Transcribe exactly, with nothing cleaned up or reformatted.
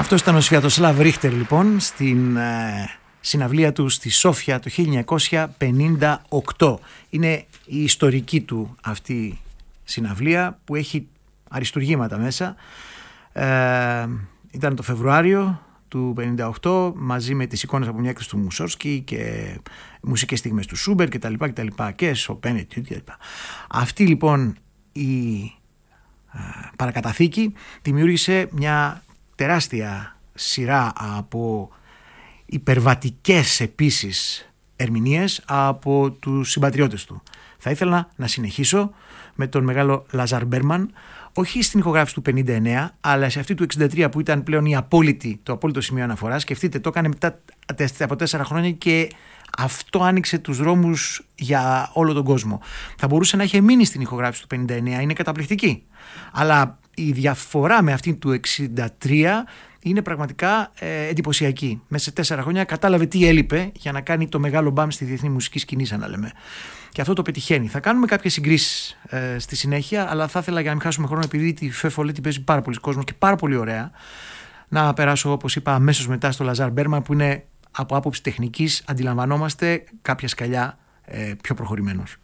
Αυτός ήταν ο Σβιατοσλάβ Ρίχτερ, λοιπόν, στην ε, συναυλία του στη Σόφια το χίλια εννιακόσια πενήντα οκτώ. Είναι η ιστορική του αυτή συναυλία που έχει αριστουργήματα μέσα. Ε, ήταν το Φεβρουάριο του πενήντα οκτώ, μαζί με τις εικόνες από μια έκθεση του Μουσόρσκι και μουσικές στιγμές του Σούμπερ και τα λοιπά και τα λοιπά και Σοπέν και τα λοιπά. Αυτή λοιπόν η ε, παρακαταθήκη δημιούργησε μια τεράστια σειρά από υπερβατικές επίσης ερμηνείες από τους συμπατριώτες του. Θα ήθελα να συνεχίσω με τον μεγάλο Λαζάρ Μπέρμαν, όχι στην ηχογράφηση του πενήντα εννέα, αλλά σε αυτή του εξήντα τρία που ήταν πλέον η απόλυτη, το απόλυτο σημείο αναφοράς. Σκεφτείτε, το έκανε μετά από τέσσερα χρόνια και αυτό άνοιξε τους δρόμους για όλο τον κόσμο. Θα μπορούσε να είχε μείνει στην ηχογράφηση του πενήντα εννέα, είναι καταπληκτική. Αλλά η διαφορά με αυτή του εξήντα τρία είναι πραγματικά ε, εντυπωσιακή. Μέσα σε τέσσερα χρόνια κατάλαβε τι έλειπε για να κάνει το μεγάλο μπαμ στη διεθνή μουσική σκηνή, σαν να λέμε. Και αυτό το πετυχαίνει. Θα κάνουμε κάποιες συγκρίσεις ε, στη συνέχεια, αλλά θα ήθελα, για να μην χάσουμε χρόνο, επειδή τη Φεφολέ την παίζει πάρα πολλοί κόσμος και πάρα πολύ ωραία, να περάσω, όπως είπα, αμέσως μετά στο Λαζάρ Μπέρμαν, που είναι από άποψη τεχνικής, αντιλαμβανόμαστε, κάποια σκαλιά ε, πιο προχωρημένος.